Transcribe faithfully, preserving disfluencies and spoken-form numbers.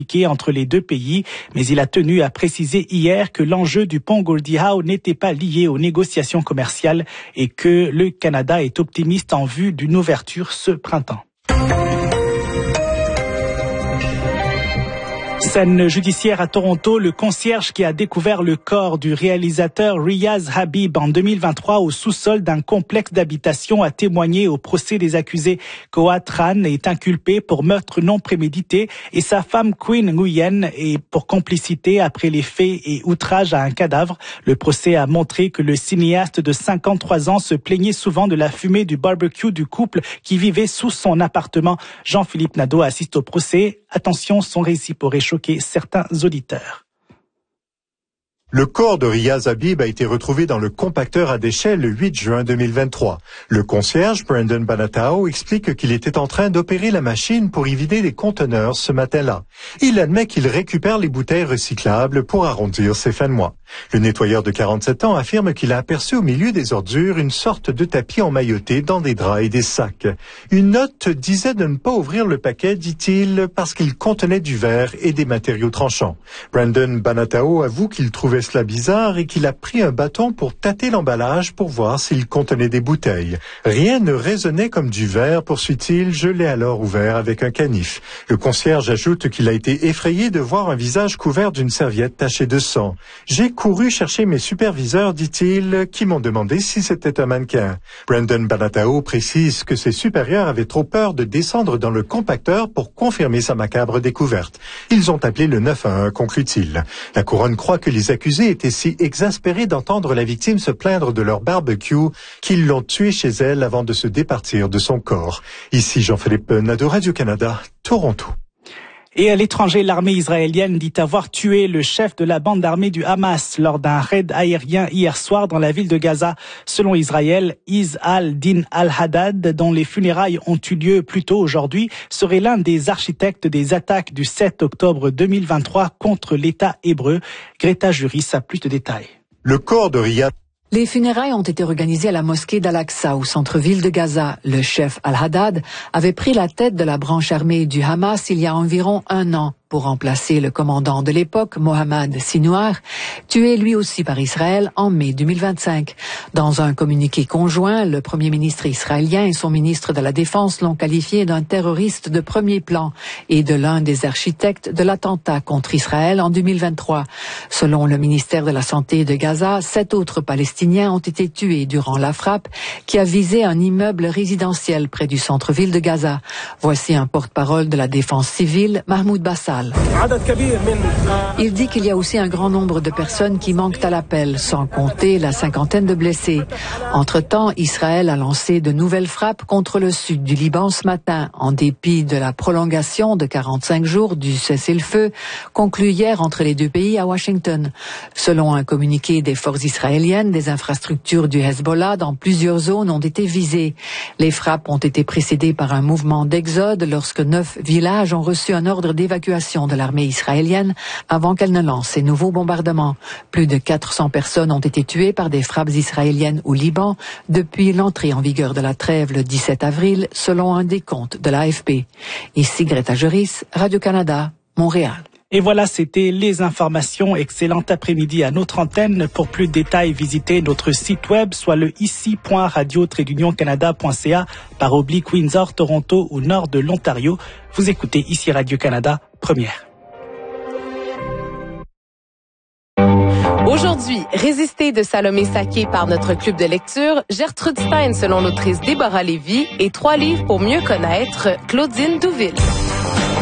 entre les deux pays, mais il a tenu à préciser hier que l'enjeu du pont Gordie Howe n'était pas lié aux négociations commerciales et que le Canada est optimiste en vue d'une ouverture ce printemps. Scène judiciaire à Toronto, le concierge qui a découvert le corps du réalisateur Riaz Habib en deux mille vingt-trois au sous-sol d'un complexe d'habitation a témoigné au procès des accusés. Kohat Tran est inculpé pour meurtre non prémédité et sa femme Queen Nguyen est pour complicité après les faits et outrage à un cadavre. Le procès a montré que le cinéaste de cinquante-trois ans se plaignait souvent de la fumée du barbecue du couple qui vivait sous son appartement. Jean-Philippe Nadeau assiste au procès. Attention, son récit pourrait choquer certains auditeurs. Le corps de Riaz Habib a été retrouvé dans le compacteur à déchets le huit juin deux mille vingt-trois. Le concierge, Brandon Banatao, explique qu'il était en train d'opérer la machine pour y vider des conteneurs ce matin-là. Il admet qu'il récupère les bouteilles recyclables pour arrondir ses fins de mois. Le nettoyeur de quarante-sept ans affirme qu'il a aperçu au milieu des ordures une sorte de tapis emmailloté dans des draps et des sacs. Une note disait de ne pas ouvrir le paquet, dit-il, parce qu'il contenait du verre et des matériaux tranchants. Brandon Banatao avoue qu'il trouvait cela bizarre et qu'il a pris un bâton pour tâter l'emballage pour voir s'il contenait des bouteilles. Rien ne résonnait comme du verre, poursuit-il, je l'ai alors ouvert avec un canif. Le concierge ajoute qu'il a été effrayé de voir un visage couvert d'une serviette tachée de sang. J'ai couru chercher mes superviseurs, dit-il, qui m'ont demandé si c'était un mannequin. Brandon Banatao précise que ses supérieurs avaient trop peur de descendre dans le compacteur pour confirmer sa macabre découverte. Ils ont appelé le neuf un un, conclut-il. La couronne croit que les accusés étaient si exaspérés d'entendre la victime se plaindre de leur barbecue qu'ils l'ont tuée chez elle avant de se départir de son corps. Ici Jean-Philippe Nadeau, Radio-Canada, Toronto. Et à l'étranger, l'armée israélienne dit avoir tué le chef de la bande armée du Hamas lors d'un raid aérien hier soir dans la ville de Gaza. Selon Israël, Izz al-Din al-Haddad, dont les funérailles ont eu lieu plus tôt aujourd'hui, serait l'un des architectes des attaques du sept octobre deux mille vingt-trois contre l'État hébreu. Greta Juris a plus de détails. Le corps de Riyad. Les funérailles ont été organisées à la mosquée d'Al-Aqsa, au centre-ville de Gaza. Le chef Al-Haddad avait pris la tête de la branche armée du Hamas il y a environ un an pour remplacer le commandant de l'époque, Mohammad Sinwar, tué lui aussi par Israël en mai deux mille vingt-cinq. Dans un communiqué conjoint, le premier ministre israélien et son ministre de la Défense l'ont qualifié d'un terroriste de premier plan et de l'un des architectes de l'attentat contre Israël en deux mille vingt-trois. Selon le ministère de la Santé de Gaza, sept autres Palestiniens ont été tués durant la frappe qui a visé un immeuble résidentiel près du centre-ville de Gaza. Voici un porte-parole de la défense civile, Mahmoud Bassal. Il dit qu'il y a aussi un grand nombre de personnes qui manquent à l'appel, sans compter la cinquantaine de blessés. Entre-temps, Israël a lancé de nouvelles frappes contre le sud du Liban ce matin, en dépit de la prolongation de quarante-cinq jours du cessez-le-feu conclu hier entre les deux pays à Washington. Selon un communiqué des forces israéliennes, des infrastructures du Hezbollah dans plusieurs zones ont été visées. Les frappes ont été précédées par un mouvement d'exode lorsque neuf villages ont reçu un ordre d'évacuation de l'armée israélienne avant qu'elle ne lance ses nouveaux bombardements. Plus de quatre cents personnes ont été tuées par des frappes israéliennes au Liban depuis l'entrée en vigueur de la trêve le dix-sept avril, selon un décompte de l'A F P. Ici Greta Juris, Radio-Canada, Montréal. Et voilà, c'était les informations. Excellent après-midi à notre antenne. Pour plus de détails, visitez notre site web, soit le ici point radio tiret d'union canada point c a par oblique Windsor, Toronto ou nord de l'Ontario. Vous écoutez ici Radio-Canada, première. Aujourd'hui, Résister de Salomé Saké par notre club de lecture, Gertrude Stein selon l'autrice Déborah Lévy et trois livres pour mieux connaître Claudine Douville.